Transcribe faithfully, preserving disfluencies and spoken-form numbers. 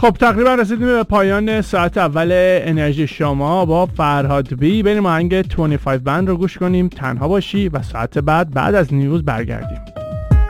خب تقریبا رسیدیم به پایان ساعت اول انرژی شما با فرهاد بی. بریم آهنگ بیست و پنج بند رو گوش کنیم، تنها باشی، و ساعت بعد بعد از نیوز برگردیم.